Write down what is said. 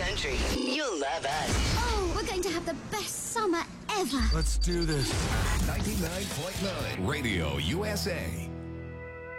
country. You'll love us. Oh, we're going to have the best summer ever. Let's do this. 99.9 Radio USA.